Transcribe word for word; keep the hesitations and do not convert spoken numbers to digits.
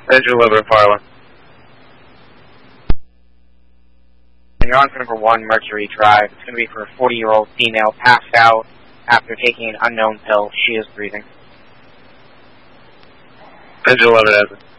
Engine eleven, Farland. And you're on for number one, Mercury Drive. It's going to be for a forty-year-old female passed out after taking an unknown pill. She is breathing. Engine eleven, Evan.